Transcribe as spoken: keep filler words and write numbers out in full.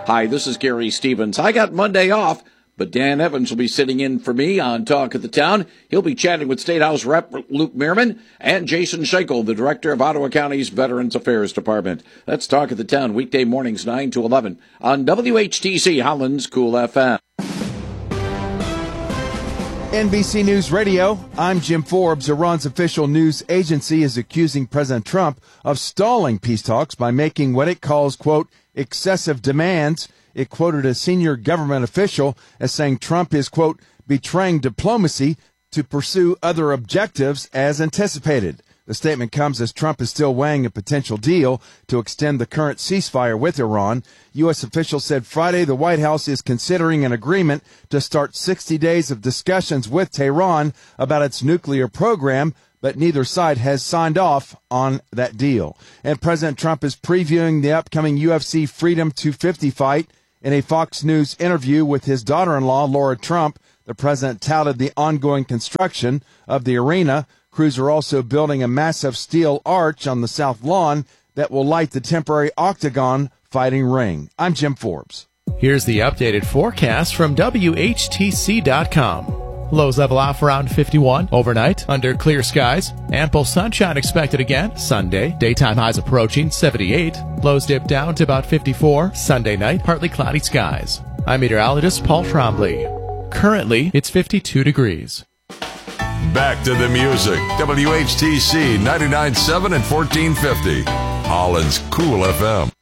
Hi, this is Gary Stevens. I got Monday off, but Dan Evans will be sitting in for me on Talk of the Town. He'll be chatting with State House Rep Luke Mehrman and Jason Shakel, the Director of Ottawa County's Veterans Affairs Department. That's Talk of the Town, weekday mornings nine to eleven on W H T C Holland's Cool F M. N B C News Radio, I'm Jim Forbes. Iran's official news agency is accusing President Trump of stalling peace talks by making what it calls, quote, excessive demands. It quoted a senior government official as saying Trump is, quote, betraying diplomacy to pursue other objectives as anticipated. The statement comes as Trump is still weighing a potential deal to extend the current ceasefire with Iran. U S officials said Friday the White House is considering an agreement to start sixty days of discussions with Tehran about its nuclear program, but neither side has signed off on that deal. And President Trump is previewing the upcoming U F C Freedom two fifty fight. In a Fox News interview with his daughter-in-law, Laura Trump, the president touted the ongoing construction of the arena. Crews are also building a massive steel arch on the south lawn that will light the temporary octagon fighting ring. I'm Jim Forbes. Here's the updated forecast from W H T C dot com. Lows level off around fifty-one overnight under clear skies. Ample sunshine expected again Sunday. Daytime highs approaching seventy-eight. Lows dip down to about fifty-four. Sunday night, partly cloudy skies. I'm meteorologist Paul Trombley. Currently, it's fifty-two degrees. Back to the music. W H T C ninety-nine point seven and fourteen fifty. Holland's Cool F M.